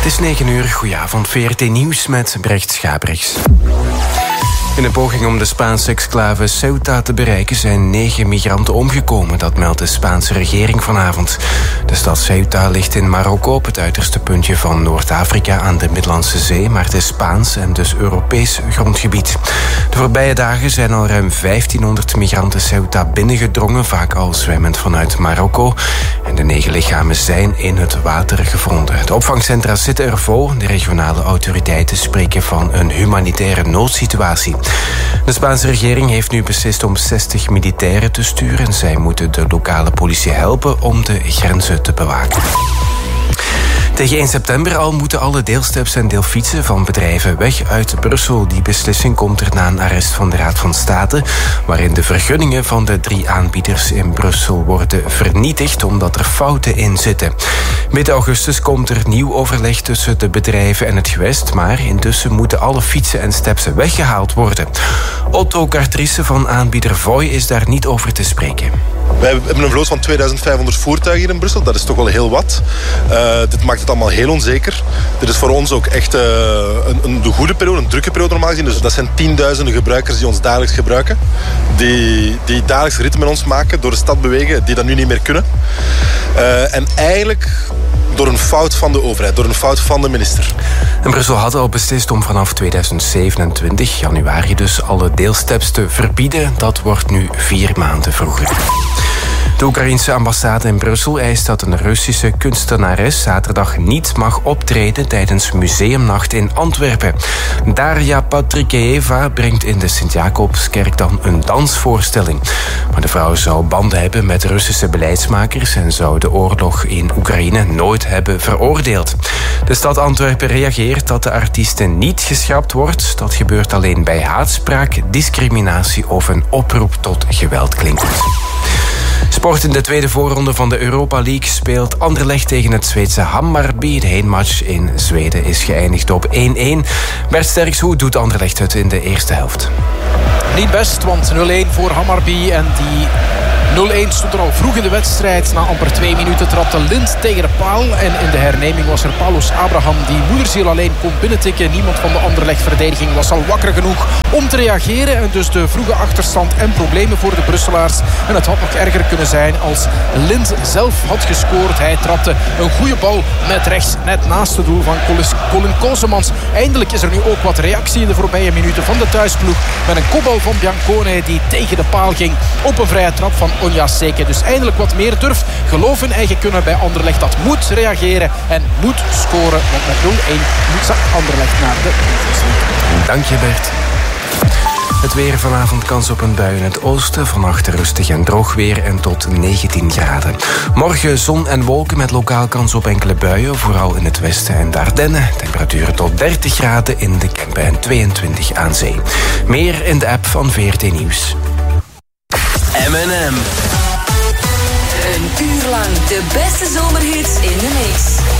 is 9:00, goedenavond, VRT Nieuws met Brecht Schabrichs. In een poging om de Spaanse exclave Ceuta te bereiken zijn 9 migranten omgekomen. Dat meldt de Spaanse regering vanavond. De stad Ceuta ligt in Marokko, op het uiterste puntje van Noord-Afrika aan de Middellandse Zee, maar het is Spaans en dus Europees grondgebied. De voorbije dagen zijn al ruim 1500 migranten Ceuta binnengedrongen, vaak al zwemmend vanuit Marokko. En de 9 lichamen zijn in het water gevonden. De opvangcentra zitten er vol. De regionale autoriteiten spreken van een humanitaire noodsituatie. De Spaanse regering heeft nu beslist om 60 militairen te sturen. Zij moeten de lokale politie helpen om de grenzen te bewaken. Tegen 1 september al moeten alle deelsteps en deelfietsen van bedrijven weg uit Brussel. Die beslissing komt er na een arrest van de Raad van State, waarin de vergunningen van de 3 aanbieders in Brussel worden vernietigd omdat er fouten in zitten. Midden augustus komt er nieuw overleg tussen de bedrijven en het gewest, maar intussen moeten alle fietsen en steps weggehaald worden. Otto Cartrice van aanbieder Voi is daar niet over te spreken. Wij hebben een vloot van 2500 voertuigen hier in Brussel. Dat is toch wel heel wat. Dit maakt het allemaal heel onzeker. Dit is voor ons ook echt een goede periode, een drukke periode normaal gezien. Dus dat zijn tienduizenden gebruikers die ons dagelijks gebruiken. Die dagelijks ritten met ons maken, door de stad bewegen, die dat nu niet meer kunnen. En eigenlijk door een fout van de overheid, door een fout van de minister. En Brussel had al beslist om vanaf 2027, januari dus, alle deelsteps te verbieden. Dat wordt nu 4 maanden vroeger. De Oekraïense ambassade in Brussel eist dat een Russische kunstenares zaterdag niet mag optreden tijdens Museumnacht in Antwerpen. Daria Patrikeeva brengt in de Sint-Jacobskerk dan een dansvoorstelling. Maar de vrouw zou banden hebben met Russische beleidsmakers en zou de oorlog in Oekraïne nooit hebben veroordeeld. De stad Antwerpen reageert dat de artieste niet geschrapt wordt. Dat gebeurt alleen bij haatspraak, discriminatie of een oproep tot geweld klinkt. Sport in de tweede voorronde van de Europa League speelt Anderlecht tegen het Zweedse Hammarby. De heenmatch in Zweden is geëindigd op 1-1. Bert Sterks, hoe doet Anderlecht het in de eerste helft? Niet best, want 0-1 voor Hammarby en die 0-1 stond er al vroeg in de wedstrijd. Na amper 2 minuten trapte Lind tegen de paal. En in de herneming was er Paulus Abraham die moederziel alleen kon binnentikken. Niemand van de Anderlecht-verdediging was al wakker genoeg om te reageren. En dus de vroege achterstand en problemen voor de Brusselaars. En het had nog erger kunnen zijn als Lind zelf had gescoord. Hij trapte een goede bal met rechts net naast het doel van Colin Kosemans. Eindelijk is er nu ook wat reactie in de voorbije minuten van de thuisploeg. Met een kopbal van Biancone die tegen de paal ging op een vrije trap van Onyaseke. Dus eindelijk wat meer durf, geloof in eigen kunnen bij Anderlecht. Dat moet reageren en moet scoren. Want met 0-1 moet Anderlecht naar de Champions. Dank je, Bert. Het weer vanavond, kans op een bui in het oosten. Vannacht rustig en droog weer en tot 19 graden. Morgen zon en wolken met lokaal kans op enkele buien. Vooral in het westen en de Ardennen. Temperaturen tot 30 graden in de Kempen en 22 aan zee. Meer in de app van VRT Nieuws. M&M. Een uur lang de beste zomerhits in de mix.